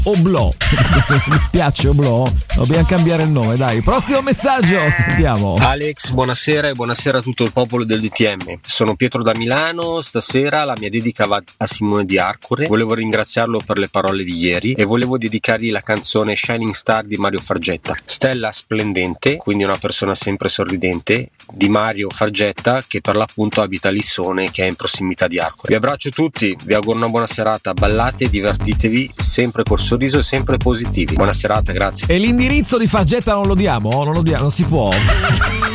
Oblò. Mi piace Oblò, dobbiamo cambiare il nome, dai. Prossimo messaggio, sentiamo. Alex, buonasera e buonasera a tutto il popolo del DTM. Sono Pietro da Milano, stasera la mia dedica va a Simone di Arcore. Volevo ringraziarlo per le parole di ieri e volevo dedicargli la canzone Shining Star di Mario Fargetta. Stella splendente, quindi una persona sempre sorridente, di Mario Fargetta, che per l'appunto abita a Lissone, che è in prossimità di Arcore. Vi abbraccio tutti, vi auguro una buona serata, ballate, divertitevi, sempre col sorriso e sempre positivi. Buona serata, grazie. E l'indirizzo di Fargetta non lo diamo? Non si può?